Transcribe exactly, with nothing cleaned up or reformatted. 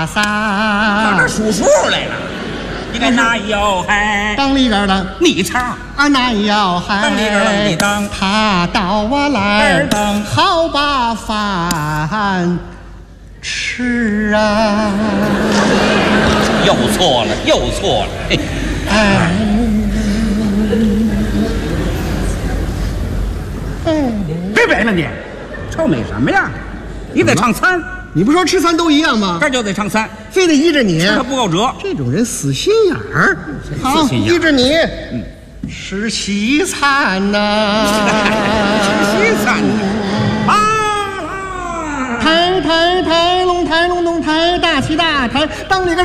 三， 到这数数来了。你看哪有嗨？ 当里边的你唱啊，哪有嗨？ 当里边啷里当， 他到我来儿当， 好把饭吃啊！ 又错了，又错了。嘿， 哎， 别别了你，臭美什么呀？你得唱三， 你不说吃三都一样吗？ 这就得唱三， 非得依着你， 他不够折。 这种人死心眼儿。好， 死心眼儿依着你，嗯，吃西餐呐， 吃西餐啊！ 抬抬抬龙抬龙龙抬大旗大抬，当里个。